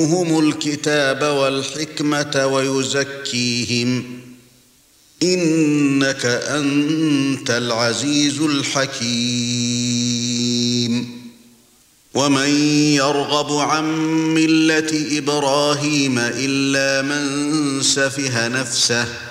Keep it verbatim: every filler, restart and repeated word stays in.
الكتاب والحكمة ويزكيهم إنك أنت العزيز الحكيم ومن يرغب عن ملة إبراهيم إلا من سفه نفسه